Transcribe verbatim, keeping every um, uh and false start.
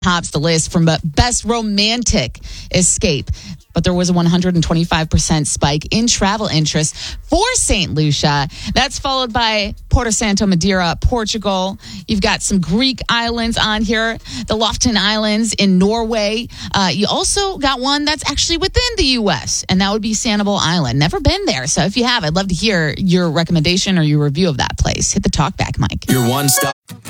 tops the list from best romantic escape. But there was a one hundred twenty-five percent spike in travel interest for Saint Lucia. That's followed by Porto Santo, Madeira, Portugal. You've got some Greek islands on here, the Lofton Islands in Norway. Uh, you also got one that's actually within the U S, and that would be Sanibel Island. Never been there, so if you have, I'd love to hear your recommendation or your review of that place. Hit the talkback mic. Your one stop.